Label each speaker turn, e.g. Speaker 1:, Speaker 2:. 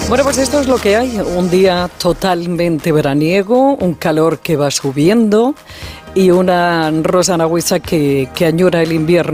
Speaker 1: Bueno, pues esto es lo que hay. Un día totalmente veraniego, un calor que va subiendo y una Rosa Nahuisa que añora el invierno.